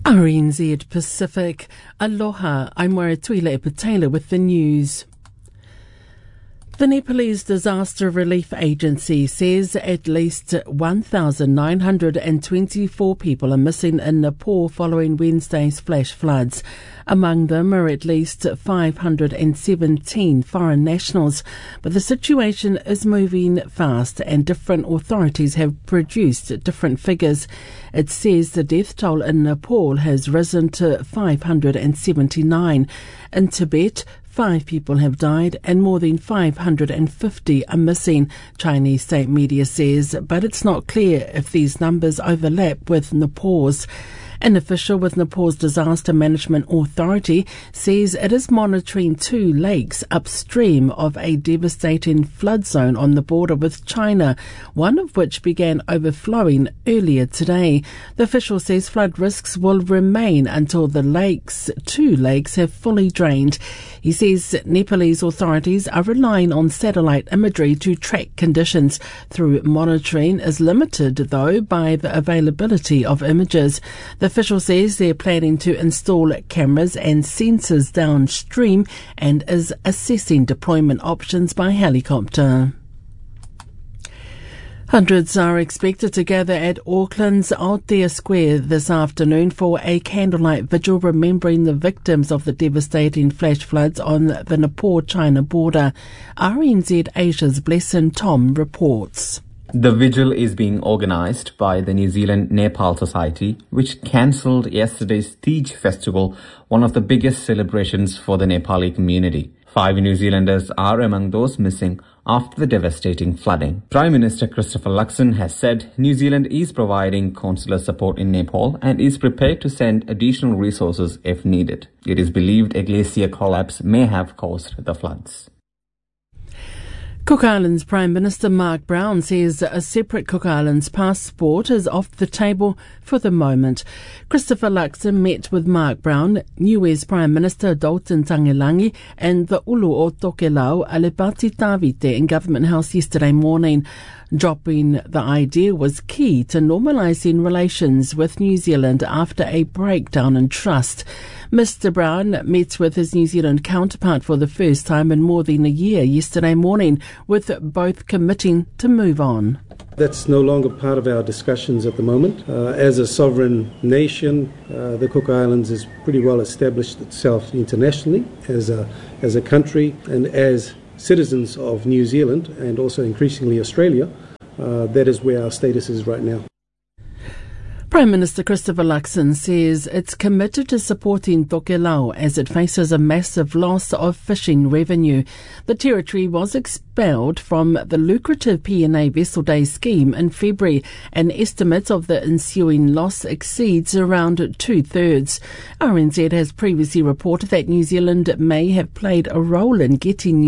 RNZ Pacific. Aloha, I'm Waratwila Epatela with the news. The Nepalese Disaster Relief Agency says at least 1,924 people are missing in Nepal following Wednesday's flash floods. Among them are at least 517 foreign nationals, but the situation is moving fast and different authorities have produced different figures. It says the death toll in Nepal has risen to 579. In Tibet, 5 people have died and more than 550 are missing, Chinese state media says, but it's not clear if these numbers overlap with Nepal's. An official with Nepal's Disaster Management Authority says it is monitoring 2 lakes upstream of a devastating flood zone on the border with China, one of which began overflowing earlier today. The official says flood risks will remain until the 2 lakes have fully drained. He says Nepalese authorities are relying on satellite imagery to track conditions. Through monitoring is limited, though, by the availability of images. The official says they're planning to install cameras and sensors downstream and is assessing deployment options by helicopter. Hundreds are expected to gather at Auckland's Aotea Square this afternoon for a candlelight vigil remembering the victims of the devastating flash floods on the Nepal-China border. RNZ Asia's Blesson Tom reports. The vigil is being organised by the New Zealand Nepal Society, which cancelled yesterday's Tej festival, one of the biggest celebrations for the Nepali community. 5 New Zealanders are among those missing after the devastating flooding. Prime Minister Christopher Luxon has said New Zealand is providing consular support in Nepal and is prepared to send additional resources if needed. It is believed a glacier collapse may have caused the floods. Cook Islands Prime Minister Mark Brown says a separate Cook Islands passport is off the table for the moment. Christopher Luxon met with Mark Brown, Niue's Prime Minister Dalton Tangelangi and the Ulu o Tokelau Alipati Tavite in Government House yesterday morning. Dropping the idea was key to normalising relations with New Zealand after a breakdown in trust. Mr Brown met with his New Zealand counterpart for the first time in more than a year yesterday morning, with both committing to move on. That's no longer part of our discussions at the moment. As a sovereign nation, the Cook Islands has pretty well established itself internationally as a country, and as citizens of New Zealand and also increasingly Australia, that is where our status is right now. Prime Minister Christopher Luxon says it's committed to supporting Tokelau as it faces a massive loss of fishing revenue. The territory was expelled from the lucrative P&A Vessel Day scheme in February, and estimates of the ensuing loss exceeds around 2/3. RNZ has previously reported that New Zealand may have played a role in getting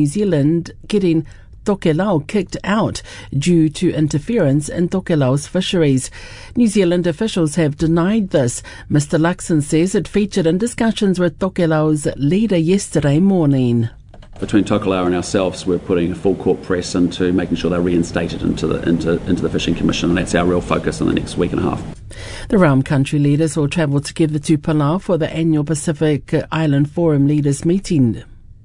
Tokelau kicked out due to interference in Tokelau's fisheries. New Zealand officials have denied this. Mr Luxon says it featured in discussions with Tokelau's leader yesterday morning. Between Tokelau and ourselves, we're putting a full court press into making sure they're reinstated into the Fishing Commission, and that's our real focus in the next week and a half. The Realm country leaders will travel together to Palau for the annual Pacific Island Forum leaders meeting.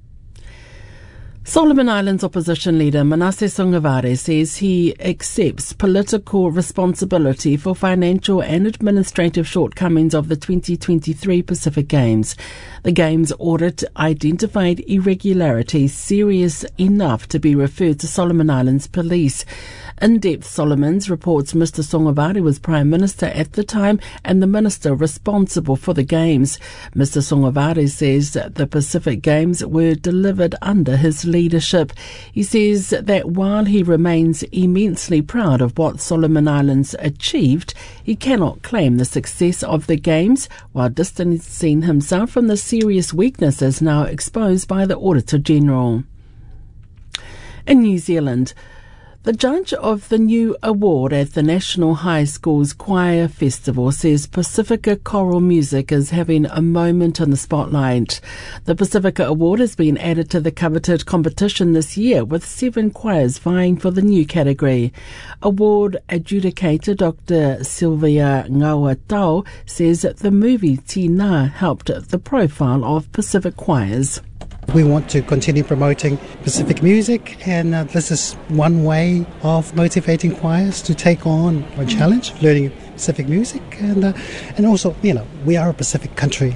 Solomon Islands opposition leader Manasseh Sogavare says he accepts political responsibility for financial and administrative shortcomings of the 2023 Pacific Games. The Games audit identified irregularities serious enough to be referred to Solomon Islands police. In-Depth Solomons reports Mr Sogavare was Prime Minister at the time and the Minister responsible for the Games. Mr Sogavare says the Pacific Games were delivered under his leadership. He says that while he remains immensely proud of what Solomon Islands achieved, he cannot claim the success of the Games while distancing himself from the serious weaknesses now exposed by the Auditor General. In New Zealand, The judge of the new award at the National High School's Choir Festival says Pacifica Choral Music is having a moment in the spotlight. The Pacifica Award has been added to the coveted competition this year, with 7 choirs vying for the new category. Award adjudicator Dr. Sylvia Ngauatau says that the movie Tina helped the profile of Pacific choirs. We want to continue promoting Pacific music, and this is one way of motivating choirs to take on a challenge, learning Pacific music, and also, we are a Pacific country.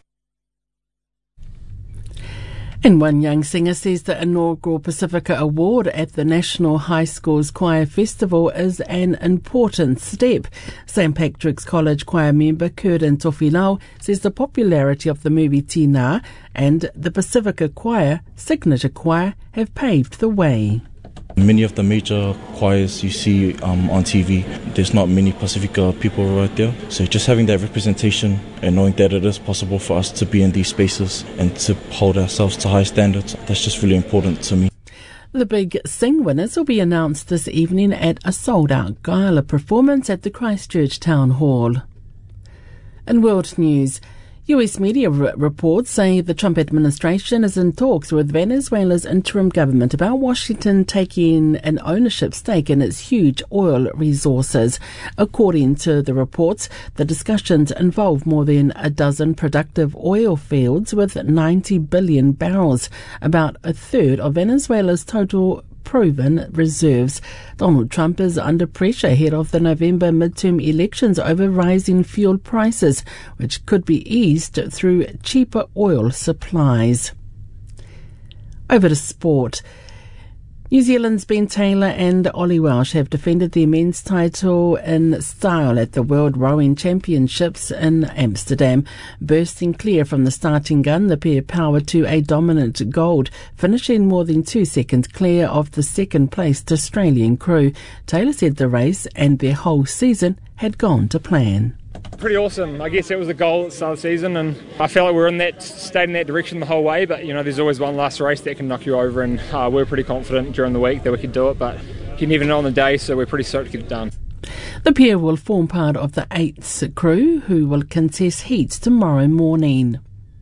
And one young singer says the inaugural Pacifica Award at the National High School's Choir Festival is an important step. St. Patrick's College choir member Curtin Tofilau says the popularity of the movie Tina and the Pacifica Choir, signature choir, have paved the way. Many of the major choirs you see on TV, there's not many Pacifica people right there. So just having that representation and knowing that it is possible for us to be in these spaces and to hold ourselves to high standards, that's just really important to me. The big Sing winners will be announced this evening at a sold-out gala performance at the Christchurch Town Hall. In world news, US media reports say the Trump administration is in talks with Venezuela's interim government about Washington taking an ownership stake in its huge oil resources. According to the reports, the discussions involve more than a dozen productive oil fields with 90 billion barrels, about a third of Venezuela's total proven reserves. Donald Trump is under pressure ahead of the November midterm elections over rising fuel prices, which could be eased through cheaper oil supplies. Over to sport. New Zealand's Ben Taylor and Ollie Welsh have defended their men's title in style at the World Rowing Championships in Amsterdam. Bursting clear from the starting gun, the pair powered to a dominant gold, finishing more than 2 seconds clear of the second-placed Australian crew. Taylor said the race and their whole season had gone to plan. Pretty awesome. I guess that was the goal at the start of the season, and I felt like we were stayed in that direction the whole way, but there's always one last race that can knock you over, and we were pretty confident during the week that we could do it, but you never know on the day, so we're pretty stoked to get it done. The pair will form part of the 8th crew, who will contest heats tomorrow morning.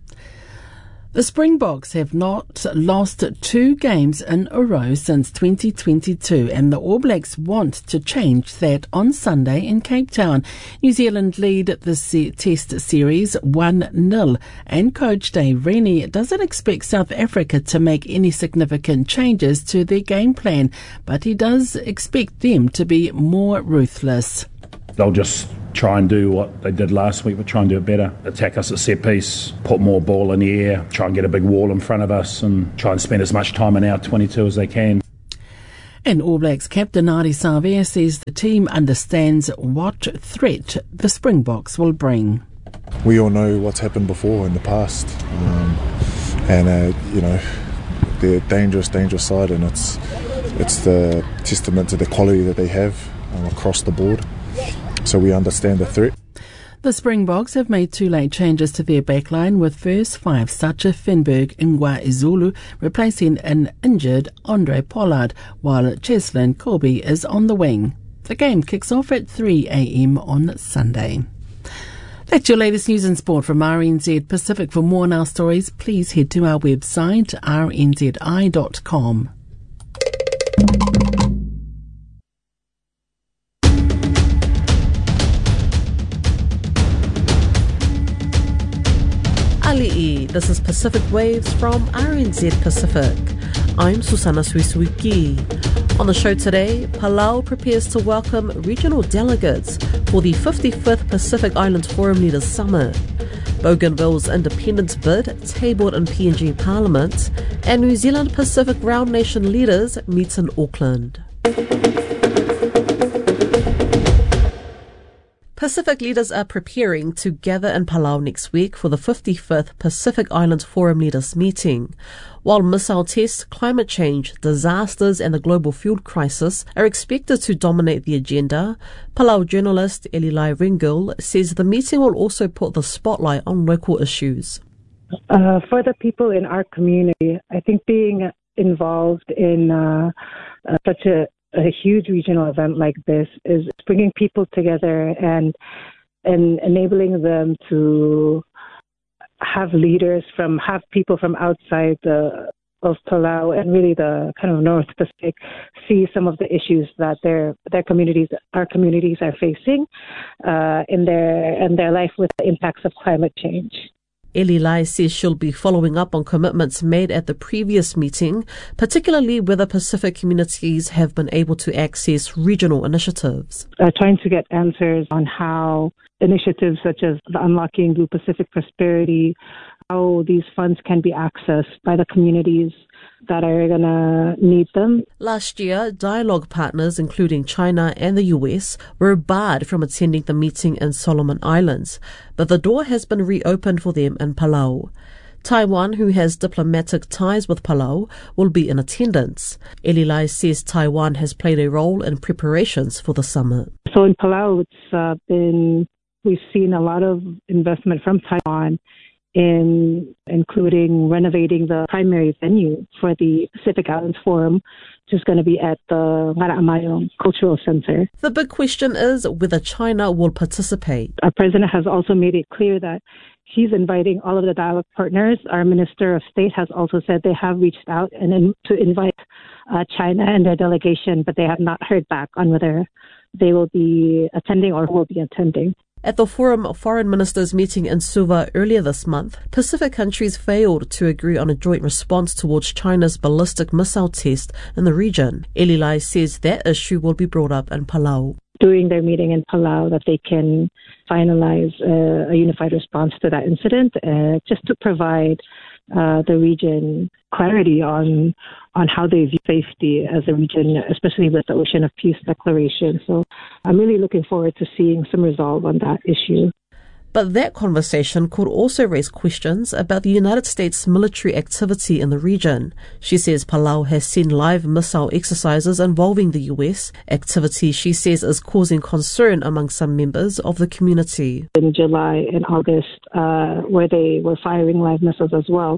The Springboks have not lost 2 games in a row since 2022, and the All Blacks want to change that on Sunday in Cape Town. New Zealand lead the Test series 1-0, and coach Dave Rennie doesn't expect South Africa to make any significant changes to their game plan, but he does expect them to be more ruthless. They'll just try and do what they did last week, but try and do it better. Attack us at set piece, put more ball in the air, try and get a big wall in front of us, and try and spend as much time in our 22 as they can. And All Blacks captain Ardie Savea says the team understands what threat the Springboks will bring. We all know what's happened before in the past, and they're a dangerous side, and it's the testament to the quality that they have across the board. So we understand the threat. The Springboks have made 2 late changes to their backline, with first 5 Sacha Finberg Ngwa Izulu replacing an injured Andre Pollard, while Cheslin Colby is on the wing. The game kicks off at 3 a.m. on Sunday. That's your latest news and sport from RNZ Pacific. For more on our stories, please head to our website rnzi.com. Ali'i, this is Pacific Waves from RNZ Pacific. I'm Susana Suisuiki. On the show today, Palau prepares to welcome regional delegates for the 55th Pacific Islands Forum Leaders Summit. Bougainville's independence bid tabled in PNG Parliament, and New Zealand Pacific Round Nation leaders meet in Auckland. Pacific leaders are preparing to gather in Palau next week for the 55th Pacific Islands Forum Leaders meeting. While missile tests, climate change, disasters and the global fuel crisis are expected to dominate the agenda, Palau journalist Elilai Ringil says the meeting will also put the spotlight on local issues. For the people in our community, I think being involved in such a a huge regional event like this is bringing people together and enabling them to have people from outside of Palau and really the kind of North Pacific see some of the issues that our communities are facing in their life with the impacts of climate change. Eli Lai says she'll be following up on commitments made at the previous meeting, particularly whether Pacific communities have been able to access regional initiatives. Trying to get answers on how initiatives such as the Unlocking Blue Pacific Prosperity, how these funds can be accessed by the communities that are going to need them. Last year, dialogue partners, including China and the US, were barred from attending the meeting in Solomon Islands, but the door has been reopened for them in Palau. Taiwan, who has diplomatic ties with Palau, will be in attendance. Eli Lai says Taiwan has played a role in preparations for the summit. So in Palau, we've seen a lot of investment from Taiwan including renovating the primary venue for the Pacific Islands Forum, which is going to be at the Mara'amayong Cultural Center. The big question is whether China will participate. Our president has also made it clear that he's inviting all of the dialogue partners. Our Minister of State has also said they have reached out to invite China and their delegation, but they have not heard back on whether they will be attending or will be attending. At the Forum Foreign Ministers meeting in Suva earlier this month, Pacific countries failed to agree on a joint response towards China's ballistic missile test in the region. Eli Lai says that issue will be brought up in Palau. During their meeting in Palau, that they can finalize a unified response to that incident, just to provide the region clarity on how they view safety as a region, especially with the Ocean of Peace Declaration. So I'm really looking forward to seeing some resolve on that issue. But that conversation could also raise questions about the United States military activity in the region. She says Palau has seen live missile exercises involving the US, activity she says is causing concern among some members of the community. In July and August, where they were firing live missiles as well,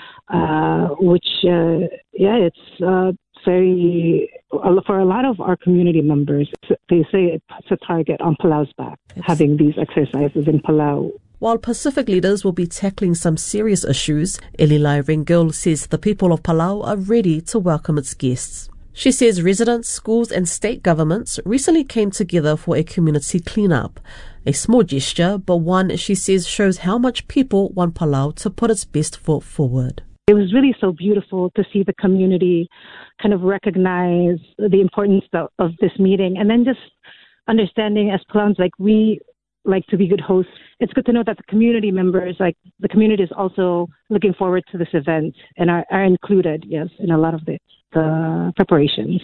it's very, for a lot of our community members, they say it's a target on Palau's back, having these exercises in Palau. While Pacific leaders will be tackling some serious issues, Eli Lai Rengel says the people of Palau are ready to welcome its guests. She says residents, schools and state governments recently came together for a community cleanup. A small gesture, but one she says shows how much people want Palau to put its best foot forward. It was really so beautiful to see the community kind of recognize the importance of this meeting, and then just understanding as Palauans, we like to be good hosts. It's good to know that the community members, the community is also looking forward to this event and are included, yes, in a lot of the preparations.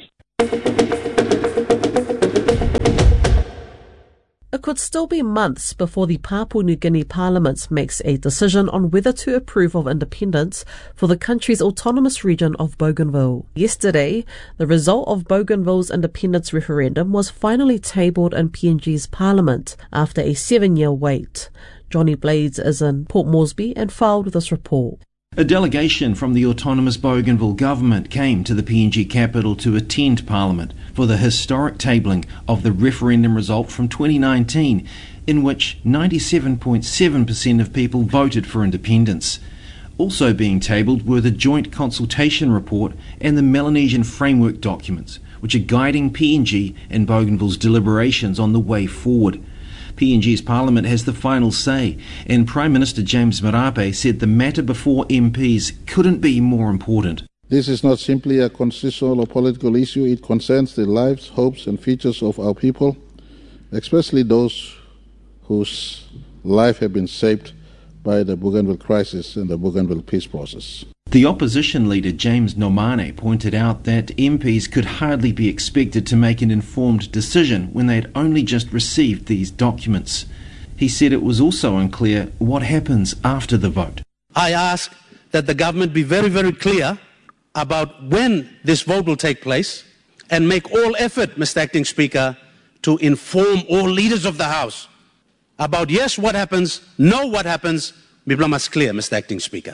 It could still be months before the Papua New Guinea Parliament makes a decision on whether to approve of independence for the country's autonomous region of Bougainville. Yesterday, the result of Bougainville's independence referendum was finally tabled in PNG's parliament after a 7-year wait. Johnny Blades is in Port Moresby and filed this report. A delegation from the autonomous Bougainville government came to the PNG capital to attend Parliament for the historic tabling of the referendum result from 2019, in which 97.7% of people voted for independence. Also being tabled were the Joint Consultation Report and the Melanesian Framework documents, which are guiding PNG and Bougainville's deliberations on the way forward. PNG's Parliament has the final say, and Prime Minister James Marape said the matter before MPs couldn't be more important. This is not simply a constitutional or political issue. It concerns the lives, hopes and futures of our people, especially those whose life have been shaped by the Bougainville crisis and the Bougainville peace process. The opposition leader James Nomane pointed out that MPs could hardly be expected to make an informed decision when they had only just received these documents. He said it was also unclear what happens after the vote. I ask that the government be very, very clear about when this vote will take place and make all effort, Mr. Acting Speaker, to inform all leaders of the House about yes, what happens, no, what happens. Biblamas clear, Mr. Acting Speaker.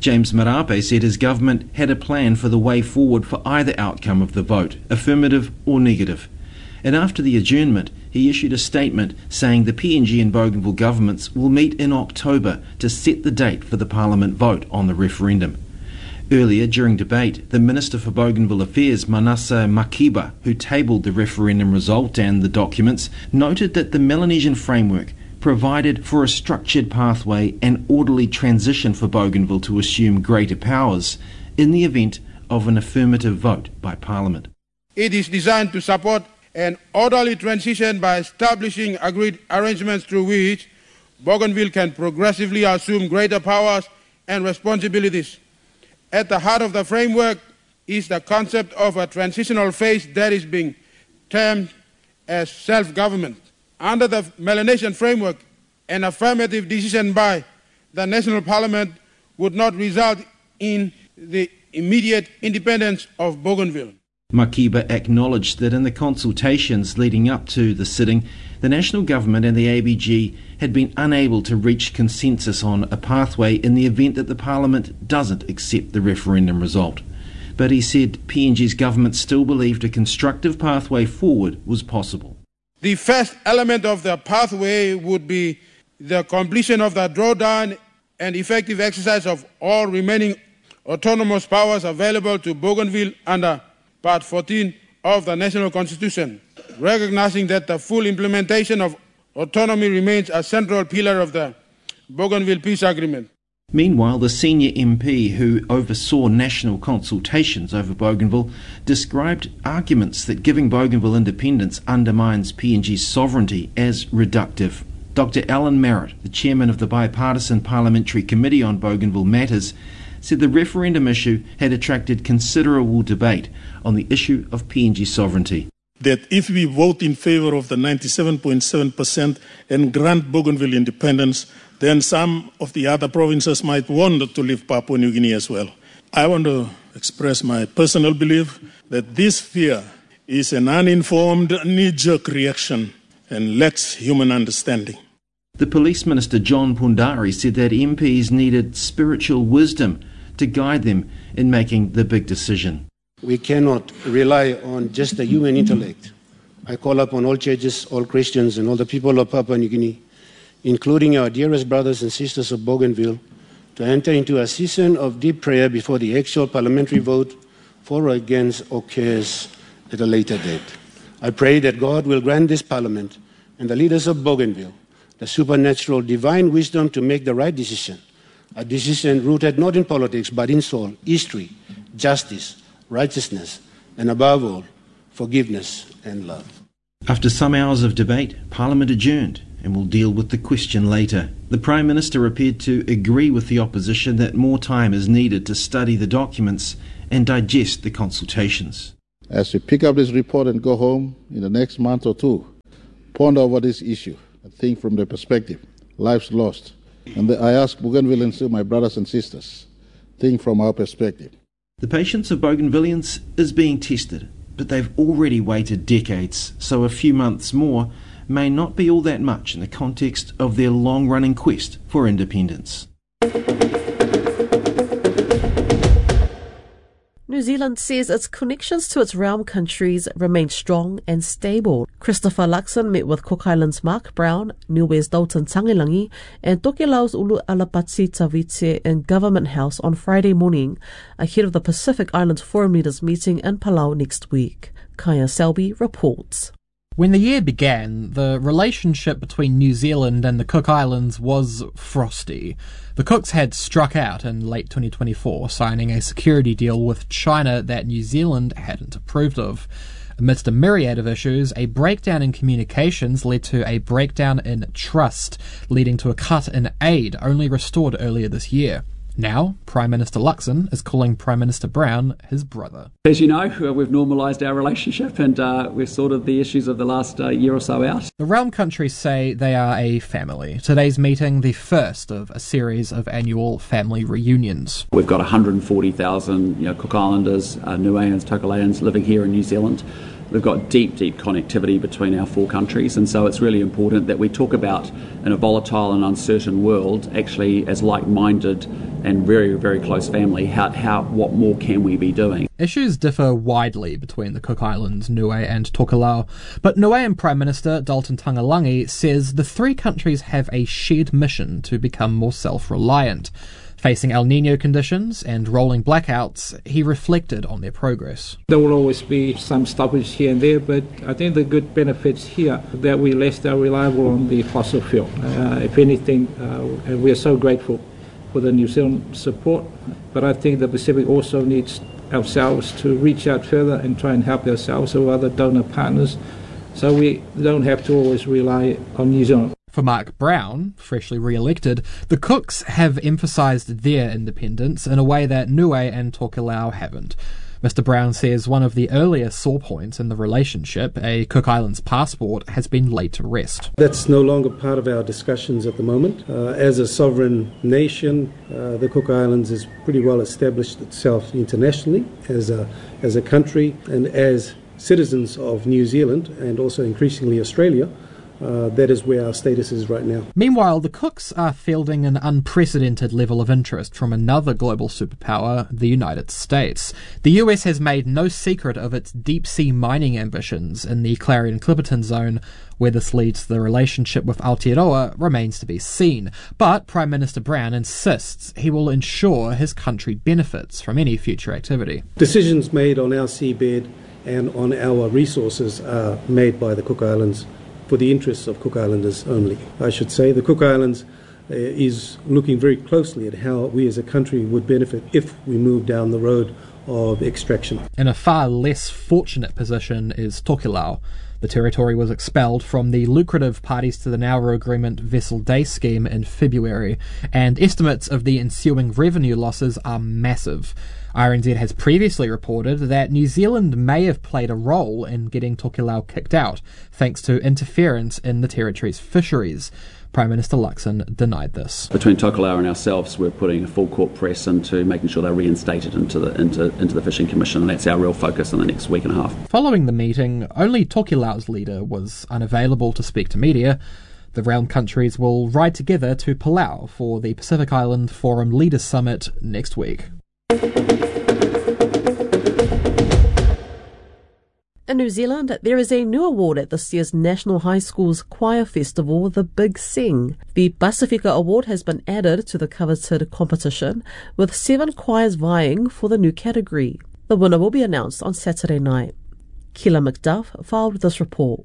James Marape said his government had a plan for the way forward for either outcome of the vote, affirmative or negative. And after the adjournment, he issued a statement saying the PNG and Bougainville governments will meet in October to set the date for the Parliament vote on the referendum. Earlier, during debate, the Minister for Bougainville Affairs, Manasseh Makiba, who tabled the referendum result and the documents, noted that the Melanesian framework provided for a structured pathway and orderly transition for Bougainville to assume greater powers in the event of an affirmative vote by Parliament. It is designed to support an orderly transition by establishing agreed arrangements through which Bougainville can progressively assume greater powers and responsibilities. At the heart of the framework is the concept of a transitional phase that is being termed as self-government. Under the Melanesian framework, an affirmative decision by the National Parliament would not result in the immediate independence of Bougainville. Makiba acknowledged that in the consultations leading up to the sitting, the national government and the ABG had been unable to reach consensus on a pathway in the event that the Parliament doesn't accept the referendum result. But he said PNG's government still believed a constructive pathway forward was possible. The first element of the pathway would be the completion of the drawdown and effective exercise of all remaining autonomous powers available to Bougainville under Part 14 of the National Constitution, recognizing that the full implementation of autonomy remains a central pillar of the Bougainville Peace Agreement. Meanwhile, the senior MP who oversaw national consultations over Bougainville described arguments that giving Bougainville independence undermines PNG's sovereignty as reductive. Dr. Alan Merritt, the chairman of the Bipartisan Parliamentary Committee on Bougainville Matters, said the referendum issue had attracted considerable debate on the issue of PNG sovereignty. That if we vote in favour of the 97.7% and grant Bougainville independence, then some of the other provinces might want to leave Papua New Guinea as well. I want to express my personal belief that this fear is an uninformed knee-jerk reaction and lacks human understanding. The Police Minister John Pundari said that MPs needed spiritual wisdom to guide them in making the big decision. We cannot rely on just the human intellect. I call upon all churches, all Christians, and all the people of Papua New Guinea, including our dearest brothers and sisters of Bougainville, to enter into a season of deep prayer before the actual parliamentary vote for or against occurs at a later date. I pray that God will grant this parliament and the leaders of Bougainville the supernatural divine wisdom to make the right decision, a decision rooted not in politics but in soul, history, justice, righteousness, and above all, forgiveness and love. After some hours of debate, Parliament adjourned and will deal with the question later. The Prime Minister appeared to agree with the opposition that more time is needed to study the documents and digest the consultations. As we pick up this report and go home in the next month or two, ponder over this issue and think from the perspective, lives lost. And I ask Bougainvilleans, my brothers and sisters, think from our perspective. The patience of Bougainvilleans is being tested, but they've already waited decades, so a few months more may not be all that much in the context of their long-running quest for independence. New Zealand says its connections to its realm countries remain strong and stable. Christopher Luxon met with Cook Islands' Mark Brown, Niue's Dalton Tangailangi, and Tokelau's Ulu Alapati Tavite in Government House on Friday morning, ahead of the Pacific Islands Forum Leaders meeting in Palau next week. Kaya Selby reports. When the year began, the relationship between New Zealand and the Cook Islands was frosty. The Cooks had struck out in late 2024, signing a security deal with China that New Zealand hadn't approved of. Amidst a myriad of issues, a breakdown in communications led to a breakdown in trust, leading to a cut in aid only restored earlier this year. Now, Prime Minister Luxon is calling Prime Minister Brown his brother. As you know, we've normalised our relationship and we've sorted the issues of the last year or so out. The realm countries say they are a family. Today's meeting, the first of a series of annual family reunions. We've got 140,000 Cook Islanders, Niueans, Tokelauans living here in New Zealand. We've got deep connectivity between our four countries, and so it's really important that we talk about, in a volatile and uncertain world, actually as like-minded and very, very close family, what more can we be doing? Issues differ widely between the Cook Islands, Niue and Tokelau, but Niuean Prime Minister Dalton Tangalangi says the three countries have a shared mission to become more self-reliant. Facing El Niño conditions and rolling blackouts, he reflected on their progress. There will always be some stoppage here and there, but I think the good benefits here that we're less reliable on the fossil fuel. If anything, and we are so grateful for the New Zealand support, but I think the Pacific also needs ourselves to reach out further and try and help ourselves or other donor partners, so we don't have to always rely on New Zealand. For Mark Brown, freshly re-elected, the Cooks have emphasised their independence in a way that Niue and Tokelau haven't. Mr. Brown says one of the earlier sore points in the relationship, a Cook Islands passport, has been laid to rest. That's no longer part of our discussions at the moment. As a sovereign nation, the Cook Islands has pretty well established itself internationally as a country, and as citizens of New Zealand and also increasingly Australia. That is where our status is right now. Meanwhile, the Cooks are fielding an unprecedented level of interest from another global superpower, the United States. The US has made no secret of its deep-sea mining ambitions in the Clarion-Clipperton zone. Where this leads the relationship with Aotearoa remains to be seen, but Prime Minister Brown insists he will ensure his country benefits from any future activity. Decisions made on our seabed and on our resources are made by the Cook Islands for the interests of Cook Islanders only. I should say the Cook Islands is looking very closely at how we as a country would benefit if we move down the road of extraction. In a far less fortunate position is Tokelau. The territory was expelled from the lucrative Parties to the Nauru Agreement Vessel Day scheme in February, and estimates of the ensuing revenue losses are massive. RNZ has previously reported that New Zealand may have played a role in getting Tokelau kicked out, thanks to interference in the territory's fisheries. Prime Minister Luxon denied this. Between Tokelau and ourselves, we're putting a full court press into making sure they're reinstated into the Fishing Commission, and that's our real focus in the next week and a half. Following the meeting, only Tokelau's leader was unavailable to speak to media. The realm countries will ride together to Palau for the Pacific Island Forum Leaders Summit next week. In New Zealand, there is a new award at this year's National High School's Choir Festival, the Big Sing. The Pacifica Award has been added to the coveted competition, with 7 choirs vying for the new category. The winner will be announced on Saturday night. Kila McDuff filed this report.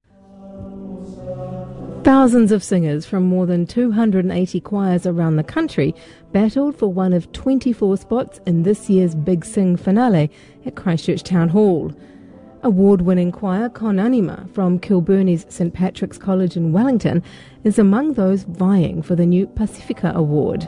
Thousands of singers from more than 280 choirs around the country battled for one of 24 spots in this year's Big Sing finale at Christchurch Town Hall. Award-winning choir Con Anima from Kilburney's St Patrick's College in Wellington is among those vying for the new Pacifica Award.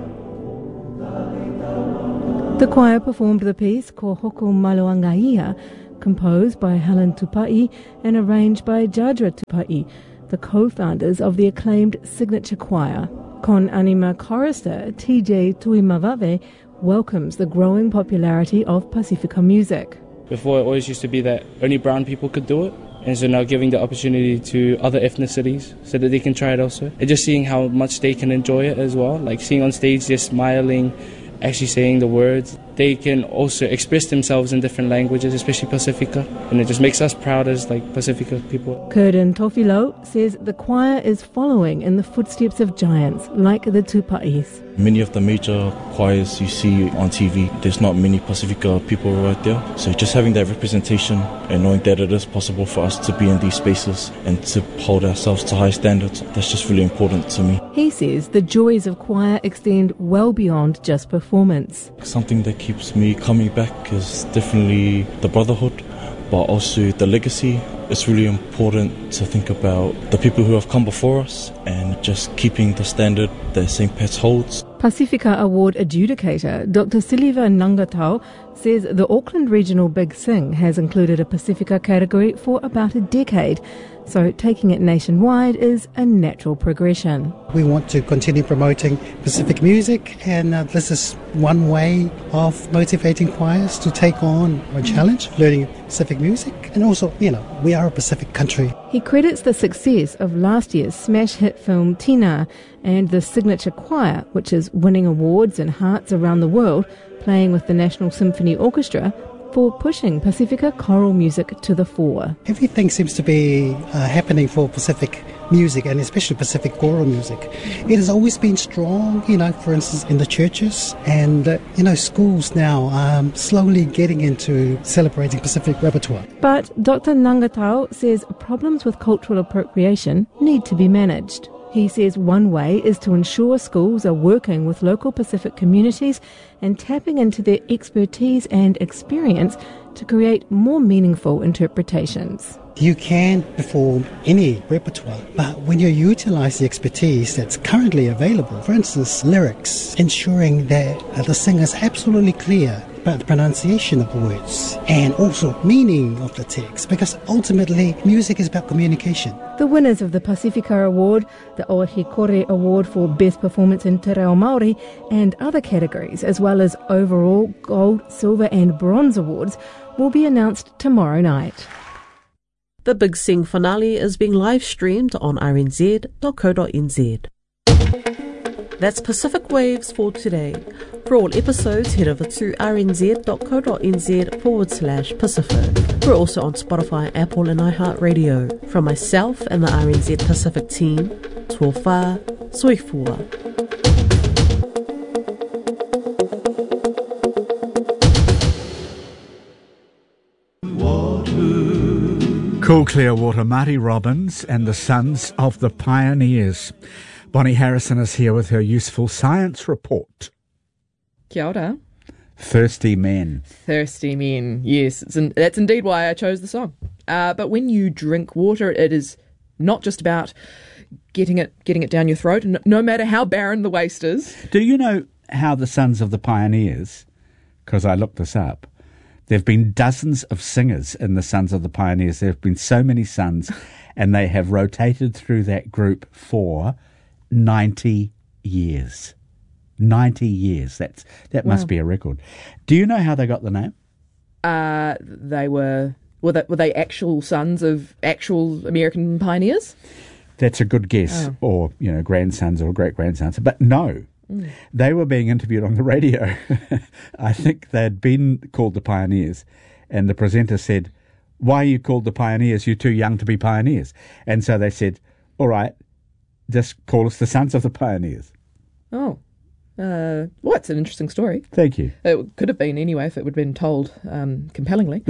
The choir performed the piece Ko Hoko Maloangaia, composed by Helen Tupai and arranged by Jadra Tupai, the co-founders of the acclaimed signature choir. Con Anima chorister TJ Tuimavave welcomes the growing popularity of Pacifica music. Before, it always used to be that only brown people could do it, and so now giving the opportunity to other ethnicities so that they can try it also. And just seeing how much they can enjoy it as well, like seeing on stage, just smiling, actually saying the words. They can also express themselves in different languages, especially Pacifica, and it just makes us proud as Pacifica people. Curtin Tofilo says the choir is following in the footsteps of giants like the Tupa'is. Many of the major choirs you see on TV, there's not many Pacifica people right there. So just having that representation and knowing that it is possible for us to be in these spaces and to hold ourselves to high standards, that's just really important to me. He says the joys of choir extend well beyond just performance. Something that keeps me coming back is definitely the brotherhood, but also the legacy. It's really important to think about the people who have come before us and just keeping the standard that St. Pat's holds. Pacifica Award adjudicator Dr. Silva Nangatau says the Auckland Regional Big Sing has included a Pacifica category for about a decade, so taking it nationwide is a natural progression. We want to continue promoting Pacific music, and this is one way of motivating choirs to take on a challenge, learning Pacific music, and also, we are a Pacific country. He credits the success of last year's smash hit film Tina and the Signature Choir, which is winning awards and hearts around the world, playing with the National Symphony Orchestra, for pushing Pacifica choral music to the fore. Everything seems to be happening for Pacific music, and especially Pacific choral music. It has always been strong, for instance, in the churches, and, schools now are slowly getting into celebrating Pacific repertoire. But Dr. Nangatau says problems with cultural appropriation need to be managed. He says one way is to ensure schools are working with local Pacific communities and tapping into their expertise and experience to create more meaningful interpretations. You can perform any repertoire, but when you utilize the expertise that's currently available, for instance, lyrics, ensuring that the singer is absolutely clear about the pronunciation of words and also meaning of the text, because ultimately music is about communication. The winners of the Pacifica Award, the Oahikore Award for Best Performance in Te Reo Māori, and other categories, as well as overall gold, silver and bronze awards, will be announced tomorrow night. The Big Sing finale is being live streamed on rnz.co.nz. That's Pacific Waves for today. For all episodes, head over to rnz.co.nz/Pacific. We're also on Spotify, Apple and iHeartRadio. From myself and the RNZ Pacific team, Tuofa Soifua. Cool Clear Water, Marty Robbins and the Sons of the Pioneers. Bonnie Harrison is here with her useful science report. Kia ora. Thirsty Men. Thirsty Men, yes. That's indeed why I chose the song. But when you drink water, it is not just about getting it down your throat, no matter how barren the waste is. Do you know how the Sons of the Pioneers, because I looked this up, there have been dozens of singers in the Sons of the Pioneers. There have been so many sons, and they have rotated through that group for 90 years. 90 years. That must be a record. Do you know how they got the name? They were they actual sons of actual American pioneers? That's a good guess, or grandsons or great grandsons. But no. They were being interviewed on the radio. I think they'd been called the Pioneers, and the presenter said, "Why are you called the Pioneers? You're too young to be pioneers." And so they said, "All right, just call us the Sons of the Pioneers." Oh. Well, it's an interesting story. Thank you. It could have been anyway if it would have been told compellingly.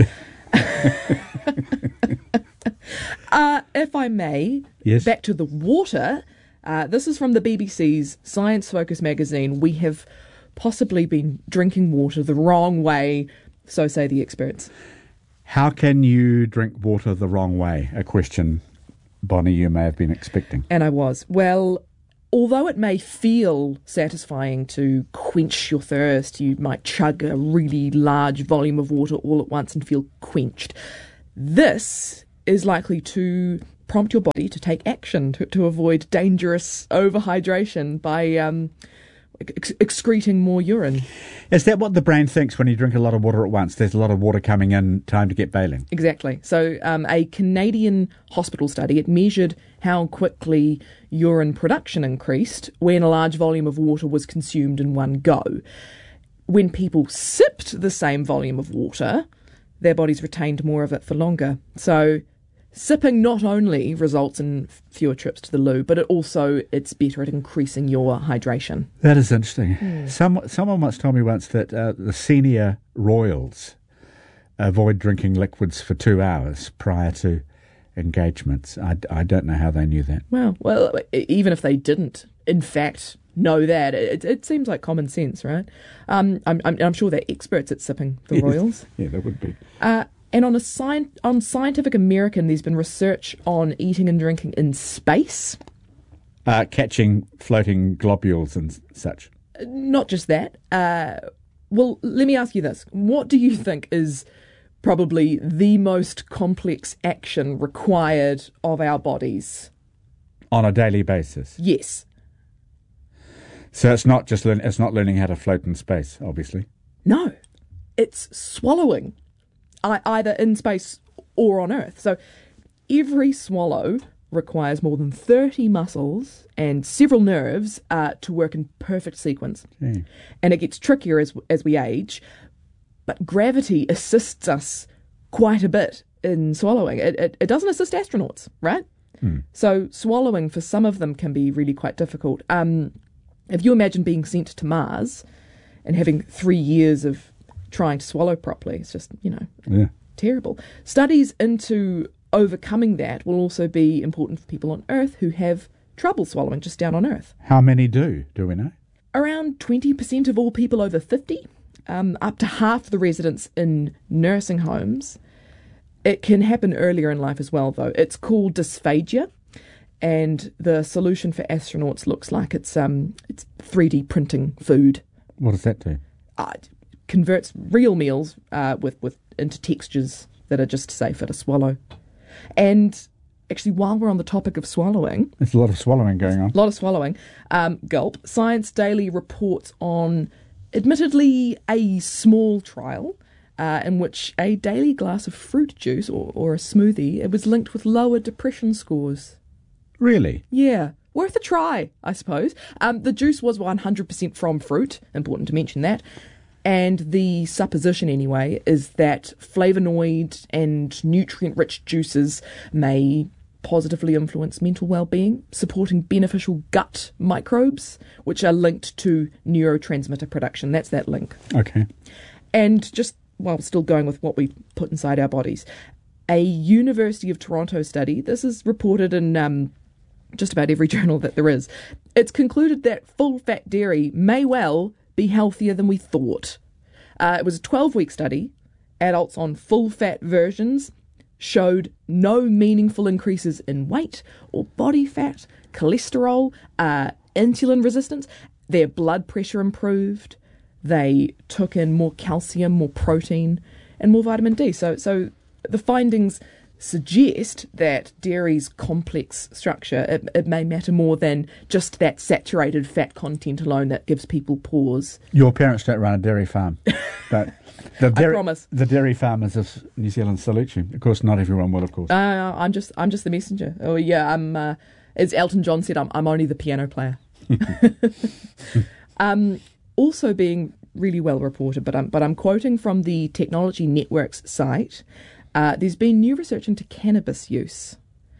If I may, yes. Back to the water. This is from the BBC's Science Focus magazine. We have possibly been drinking water the wrong way, so say the experts. How can you drink water the wrong way? A question, Bonnie, you may have been expecting. And I was. Well, although it may feel satisfying to quench your thirst, you might chug a really large volume of water all at once and feel quenched. This is likely to prompt your body to take action to avoid dangerous overhydration by excreting more urine. Is that what the brain thinks when you drink a lot of water at once? There's a lot of water coming in, time to get bailing. Exactly. So a Canadian hospital study, it measured how quickly urine production increased when a large volume of water was consumed in one go. When people sipped the same volume of water, their bodies retained more of it for longer. So sipping not only results in fewer trips to the loo, but it's better at increasing your hydration. That is interesting. Someone once told me once that the senior royals avoid drinking liquids for 2 hours prior to engagements. I don't know how they knew that. Well, even if they didn't, in fact, know that, it seems like common sense, right? I'm sure they're experts at sipping, the royals. Yeah, they would be. And on Scientific American, there's been research on eating and drinking in space. Catching floating globules and such. Not just that. Well, let me ask you this. What do you think is probably the most complex action required of our bodies? On a daily basis? Yes. So it's not just it's not learning how to float in space, obviously. No. It's swallowing, either in space or on Earth. So every swallow requires more than 30 muscles and several nerves to work in perfect sequence. Okay. And it gets trickier as we age, but gravity assists us quite a bit in swallowing. It doesn't assist astronauts, right? So swallowing for some of them can be really quite difficult. If you imagine being sent to Mars and having 3 years of trying to swallow properly, it's just, terrible. Studies into overcoming that will also be important for people on Earth who have trouble swallowing just down on Earth. How many do we know? Around 20% of all people over 50, up to half the residents in nursing homes. It can happen earlier in life as well, though. It's called dysphagia, and the solution for astronauts looks like it's 3D printing food. What does that do? It converts real meals into textures that are just safer to swallow. And actually, while we're on the topic of swallowing... There's a lot of swallowing going on. A lot of swallowing. Gulp. Science Daily reports on, admittedly, a small trial in which a daily glass of fruit juice or a smoothie, it was linked with lower depression scores. Really? Yeah. Worth a try, I suppose. The juice was 100% from fruit. Important to mention that. And the supposition, anyway, is that flavonoid and nutrient-rich juices may positively influence mental well-being, supporting beneficial gut microbes, which are linked to neurotransmitter production. That's that link. Okay. And just, still going with what we put inside our bodies, a University of Toronto study, this is reported in just about every journal that there is, it's concluded that full-fat dairy may well be healthier than we thought. It was a 12-week study. Adults on full-fat versions showed no meaningful increases in weight or body fat, cholesterol, insulin resistance. Their blood pressure improved. They took in more calcium, more protein, and more vitamin D. So the findings suggest that dairy's complex structure, it may matter more than just that saturated fat content alone that gives people pause. Your parents don't run a dairy farm. But I promise. The dairy farmers of New Zealand salute you. Of course, not everyone will, of course. I'm just the messenger. Oh yeah, I'm. As Elton John said, I'm only the piano player. Also being really well reported, but I'm quoting from the Technology Network's site. There's been new research into cannabis use.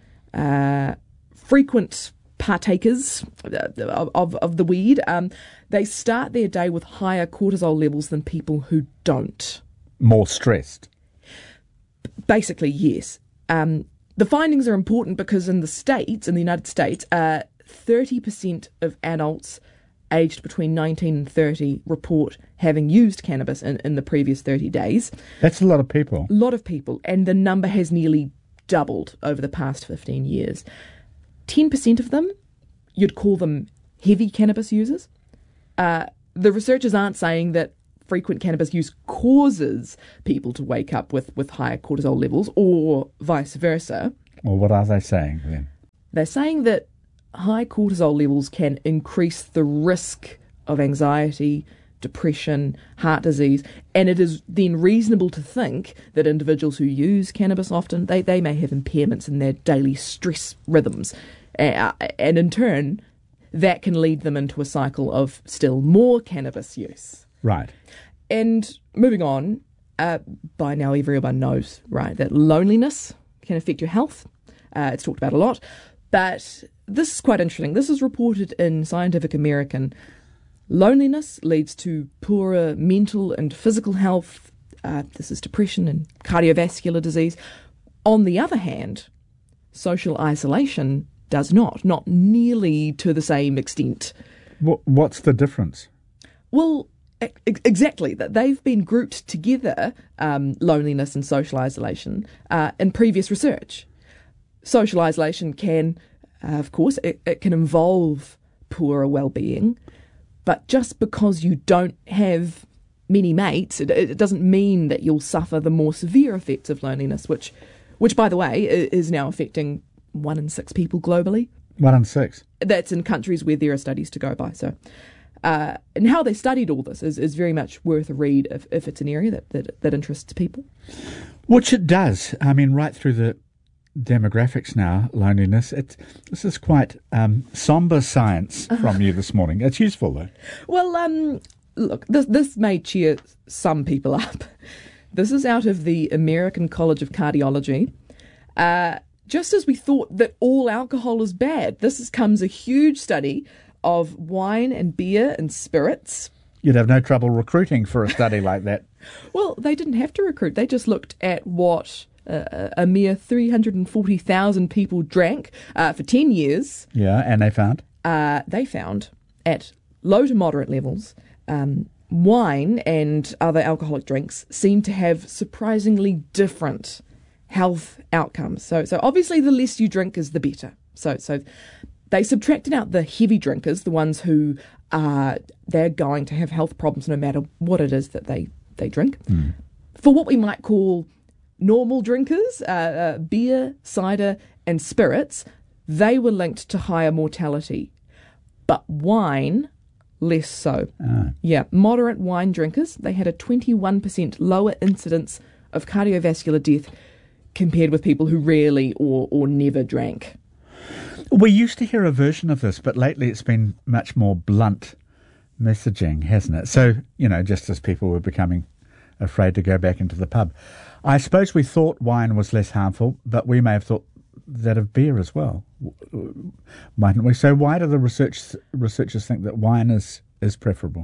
Frequent partakers of the weed, they start their day with higher cortisol levels than people who don't. More stressed? Basically, yes. The findings are important because in the United States, 30% of adults aged between 19 and 30 report having used cannabis in the previous 30 days. That's a lot of people. A lot of people, and the number has nearly doubled over the past 15 years. 10% of them, you'd call them heavy cannabis users. The researchers aren't saying that frequent cannabis use causes people to wake up with higher cortisol levels or vice versa. Well, what are they saying then? They're saying that high cortisol levels can increase the risk of anxiety, depression, heart disease, and it is then reasonable to think that individuals who use cannabis often, they may have impairments in their daily stress rhythms. And in turn, that can lead them into a cycle of still more cannabis use. Right. And moving on, by now everyone knows, right, that loneliness can affect your health. It's talked about a lot. But this is quite interesting. This is reported in Scientific American. Loneliness leads to poorer mental and physical health. This is depression and cardiovascular disease. On the other hand, social isolation does not nearly to the same extent. What's the difference? Well, exactly. They've been grouped together, loneliness and social isolation, in previous research. Social isolation can, of course, it can involve poorer well-being, But just because you don't have many mates, it doesn't mean that you'll suffer the more severe effects of loneliness, which by the way, is now affecting 1 in 6 people globally. 1 in 6? That's in countries where there are studies to go by. So, and how they studied all this is very much worth a read if it's an area that interests people. Which it does. I mean, right through the demographics now, loneliness. This is quite sombre science from you this morning. It's useful, though. Well, look, this may cheer some people up. This is out of the American College of Cardiology. Just as we thought that all alcohol is bad, comes a huge study of wine and beer and spirits. You'd have no trouble recruiting for a study like that. Well, they didn't have to recruit. They just looked at what a mere 340,000 people drank for 10 years. Yeah, and they found? They found at low to moderate levels, wine and other alcoholic drinks seem to have surprisingly different health outcomes. So obviously the less you drink is the better. So they subtracted out the heavy drinkers, the ones who they're going to have health problems no matter what it is that they drink. For what we might call normal drinkers, beer, cider and spirits, they were linked to higher mortality. But wine, less so. Yeah, moderate wine drinkers, they had a 21% lower incidence of cardiovascular death compared with people who rarely or never drank. We used to hear a version of this, but lately it's been much more blunt messaging, hasn't it? So, just as people were becoming afraid to go back into the pub. I suppose we thought wine was less harmful, but we may have thought that of beer as well, mightn't we? So why do the researchers think that wine is preferable?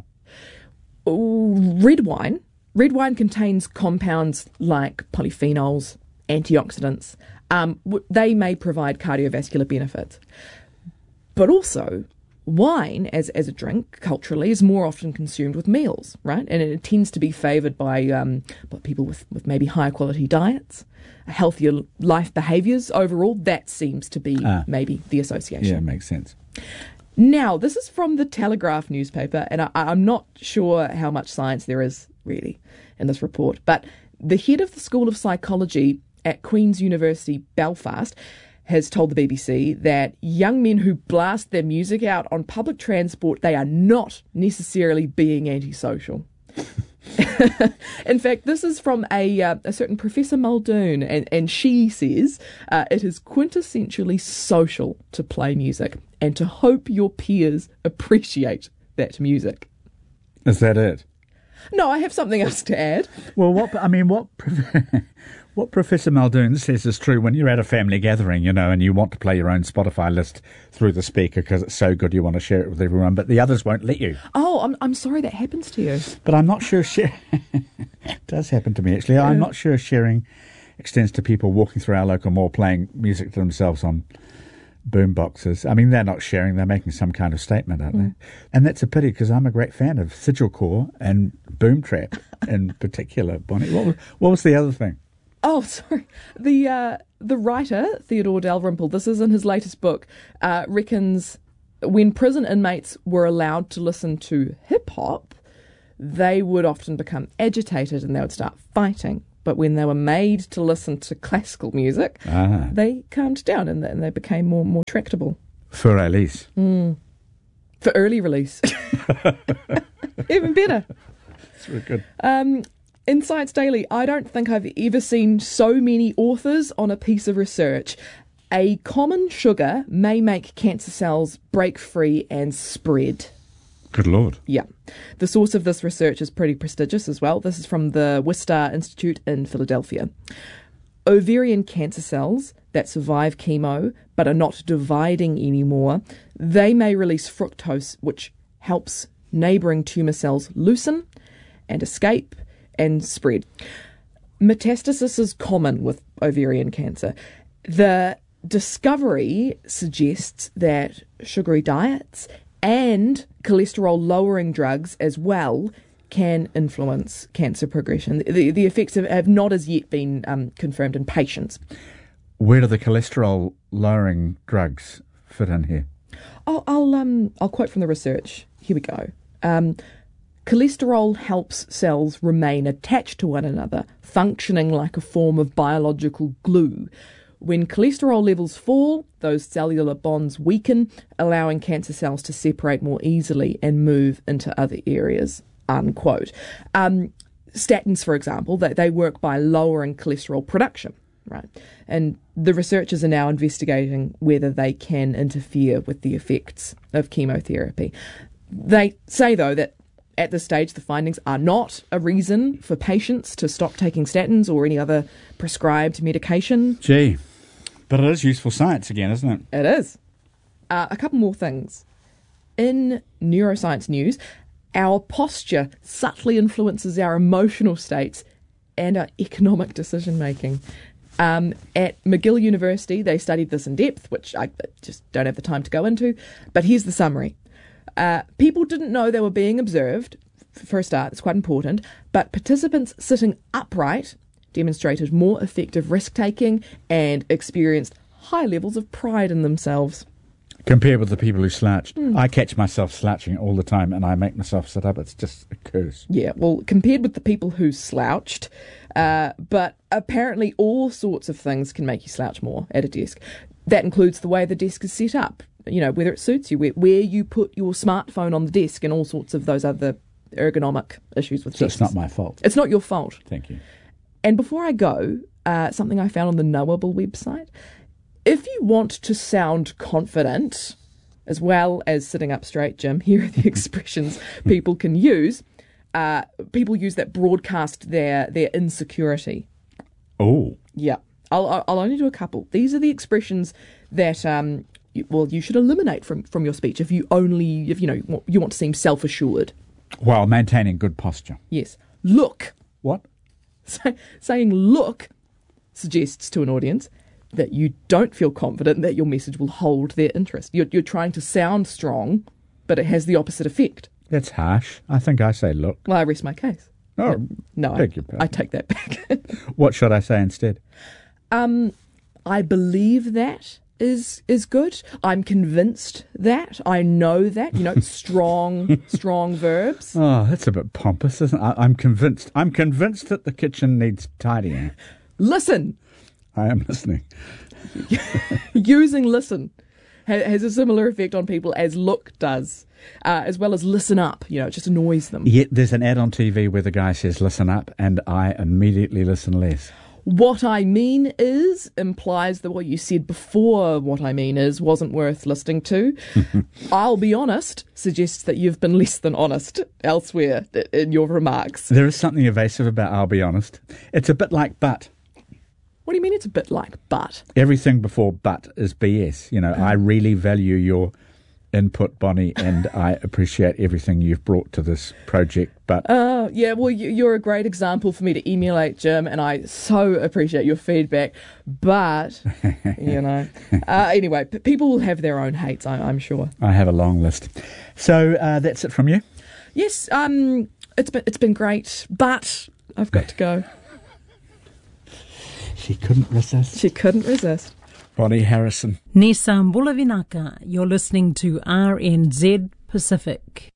Red wine contains compounds like polyphenols, antioxidants. They may provide cardiovascular benefits. But also, wine as a drink culturally is more often consumed with meals, right? And it tends to be favoured by people with maybe higher quality diets, healthier life behaviours overall. That seems to be maybe the association. Yeah, makes sense. Now, this is from the Telegraph newspaper, and I'm not sure how much science there is really in this report, but the head of the School of Psychology at Queen's University Belfast has told the BBC that young men who blast their music out on public transport, they are not necessarily being antisocial. In fact, this is from a certain Professor Muldoon, and she says it is quintessentially social to play music and to hope your peers appreciate that music. Is that it? No, I have something else to add. Well, what Professor Muldoon says is true when you're at a family gathering, and you want to play your own Spotify list through the speaker because it's so good you want to share it with everyone, but the others won't let you. Oh, I'm sorry that happens to you. But I'm not sure it does happen to me, actually. I'm not sure sharing extends to people walking through our local mall playing music to themselves on boom boxes. I mean, they're not sharing, they're making some kind of statement, aren't they? And that's a pity because I'm a great fan of Sigilcore and Boom Trap in particular. Bonnie, what was the other thing? Oh, sorry. The writer, Theodore Dalrymple, this is in his latest book, reckons when prison inmates were allowed to listen to hip-hop, they would often become agitated and they would start fighting. But when they were made to listen to classical music, they calmed down and they became more tractable. For release. For early release. Even better. That's really good. In Science Daily, I don't think I've ever seen so many authors on a piece of research. A common sugar may make cancer cells break free and spread. Good Lord. Yeah. The source of this research is pretty prestigious as well. This is from the Wistar Institute in Philadelphia. Ovarian cancer cells that survive chemo but are not dividing anymore, they may release fructose, which helps neighbouring tumour cells loosen and escape and spread. Metastasis is common with ovarian cancer. The discovery suggests that sugary diets and cholesterol-lowering drugs as well can influence cancer progression. The effects have not as yet been confirmed in patients. Where do the cholesterol-lowering drugs fit in here? I'll quote from the research. Here we go. Cholesterol helps cells remain attached to one another, functioning like a form of biological glue. When cholesterol levels fall, those cellular bonds weaken, allowing cancer cells to separate more easily and move into other areas, unquote. Statins, for example, they work by lowering cholesterol production, right? And the researchers are now investigating whether they can interfere with the effects of chemotherapy. They say, though, that at this stage, the findings are not a reason for patients to stop taking statins or any other prescribed medication. Gee, but it is useful science again, isn't it? It is. A couple more things. In neuroscience news, our posture subtly influences our emotional states and our economic decision-making. At McGill University, they studied this in depth, which I just don't have the time to go into, but here's the summary. People didn't know they were being observed, for a start, it's quite important, but participants sitting upright demonstrated more effective risk-taking and experienced high levels of pride in themselves. Compared with the people who slouched. I catch myself slouching all the time and I make myself sit up. It's just a curse. Yeah, well, compared with the people who slouched, but apparently all sorts of things can make you slouch more at a desk. That includes the way the desk is set up. You know, whether it suits you, where you put your smartphone on the desk and all sorts of those other ergonomic issues with desks. It's not my fault. It's not your fault. Thank you. And before I go, something I found on the Knowable website. If you want to sound confident, as well as sitting up straight, Jim, here are the expressions people can use. People use that broadcast their insecurity. Oh. Yeah. I'll only do a couple. These are the expressions that you should eliminate from your speech if you want to seem self-assured. While maintaining good posture. Yes. Look. What? Saying look suggests to an audience that you don't feel confident that your message will hold their interest. You're trying to sound strong, but it has the opposite effect. That's harsh. I think I say look. Well, I rest my case. Oh, no, I take that back. What should I say instead? I believe that is good. I'm convinced that. I know that. You know, strong verbs. Oh, that's a bit pompous, isn't it? I'm convinced. I'm convinced that the kitchen needs tidying. Listen. I am listening. Using listen has a similar effect on people as look does, as well as listen up. You know, it just annoys them. Yet there's an ad on TV where the guy says listen up, and I immediately listen less. What I mean is implies that what you said before what I mean is wasn't worth listening to. I'll be honest suggests that you've been less than honest elsewhere in your remarks. There is something evasive about I'll be honest. It's a bit like but. What do you mean it's a bit like but? Everything before but is BS. You know, I really value your input, Bonnie, and I appreciate everything you've brought to this project. But yeah, well, you're a great example for me to emulate, Jim, and I so appreciate your feedback. But, you know, anyway, people will have their own hates, I'm sure. I have a long list. So that's it from you? Yes, it's been great, but I've got to go. She couldn't resist. Bonnie Harrison. Nisa Mbulavinaka, you're listening to RNZ Pacific.